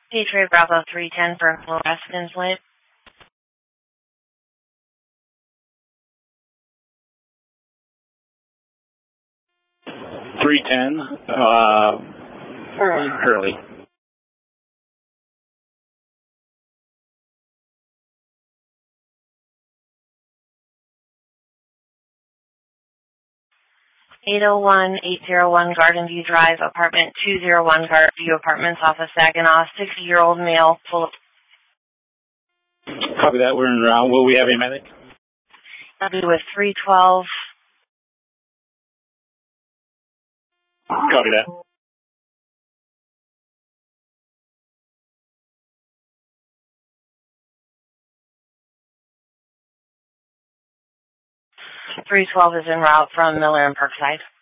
Patriot Bravo 310 for fluorescence lit. 310, Hurley. (801) Garden View Drive, apartment 201, Garden View Apartments off of Saginaw, 60-year-old male, full of... Copy that, we're en route. Will we have a medic? That'll be with 312. Copy that. .312 is en route from Miller and Parkside.